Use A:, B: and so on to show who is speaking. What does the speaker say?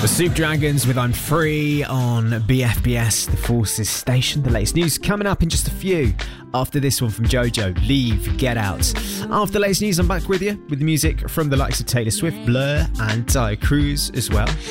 A: The Soup Dragons with I'm Free on BFBS, the Forces Station. The latest news coming up in just a few. After this one from Jojo, Leave, Get Out. After the latest news, I'm back with you with the music from the likes of Taylor Swift, Blur and Ty Cruz as well.